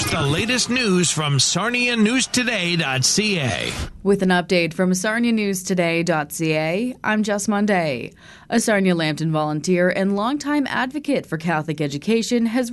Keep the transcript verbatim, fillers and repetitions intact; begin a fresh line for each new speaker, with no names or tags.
here's the latest news from Sarnia News Today dot c a.
With an update from Sarnia News Today dot c a, I'm Jess Monday. A Sarnia Lambton volunteer and longtime advocate for Catholic education has